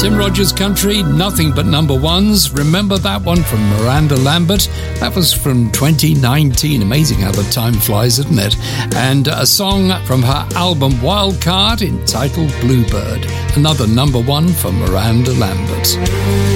Tim Rogers Country, nothing but number ones. Remember that one from Miranda Lambert? That was from 2019. Amazing how the time flies, isn't it? And a song from her album Wildcard entitled Bluebird. Another number one for Miranda Lambert.